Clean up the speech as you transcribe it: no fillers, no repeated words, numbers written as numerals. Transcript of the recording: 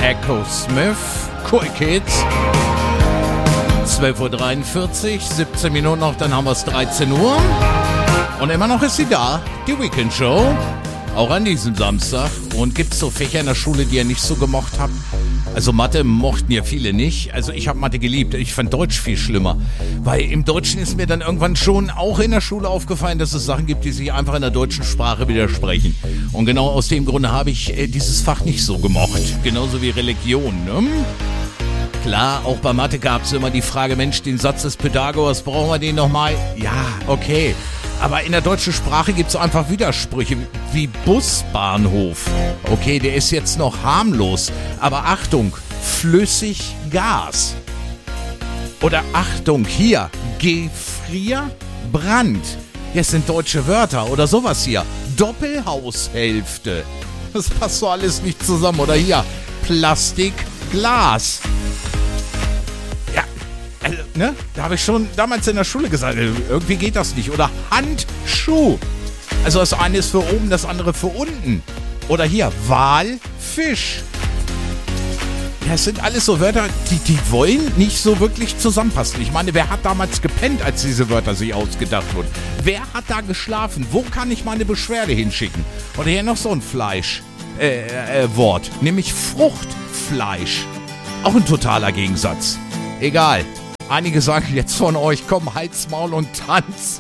Echo Smith, Cool Kids. 12:43 Uhr, 17 Minuten noch, dann haben wir es 13 Uhr. Und immer noch ist sie da, die Weekend Show. Auch an diesem Samstag. Und gibt es so Fächer in der Schule, die ihr nicht so gemocht habt? Also Mathe mochten ja viele nicht. Also ich habe Mathe geliebt. Ich fand Deutsch viel schlimmer. Weil im Deutschen ist mir dann irgendwann schon auch in der Schule aufgefallen, dass es Sachen gibt, die sich einfach in der deutschen Sprache widersprechen. Und genau aus dem Grunde habe ich dieses Fach nicht so gemocht. Genauso wie Religion, ne? Klar, auch bei Mathe gab es immer die Frage, Mensch, den Satz des Pythagoras, brauchen wir den nochmal? Ja, okay. Aber in der deutschen Sprache gibt es einfach Widersprüche, wie Busbahnhof. Okay, der ist jetzt noch harmlos, aber Achtung, Flüssiggas. Oder Achtung, hier, Gefrierbrand. Das sind deutsche Wörter oder sowas hier. Doppelhaushälfte. Das passt so alles nicht zusammen. Oder hier, Plastikglas. Also, ne? Da habe ich schon damals in der Schule gesagt, irgendwie geht das nicht. Oder Handschuh. Also das eine ist für oben, das andere für unten. Oder hier, Walfisch. Ja, es sind alles so Wörter, die wollen nicht so wirklich zusammenpassen. Ich meine, wer hat damals gepennt, als diese Wörter sich ausgedacht wurden? Wer hat da geschlafen? Wo kann ich meine Beschwerde hinschicken? Oder hier noch so ein Wort, nämlich Fruchtfleisch. Auch ein totaler Gegensatz. Egal. Einige sagen jetzt von euch, komm, Hals, Maul und Tanz.